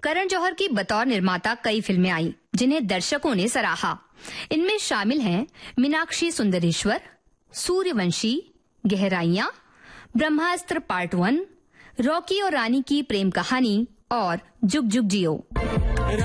करण जौहर की बतौर निर्माता कई फिल्में आई जिन्हें दर्शकों ने सराहा। इनमें शामिल हैं मीनाक्षी सुंदरेश्वर, सूर्यवंशी, गहराइयां, ब्रह्मास्त्र पार्ट 1, रॉकी और रानी की प्रेम कहानी और जुग जुग जियो।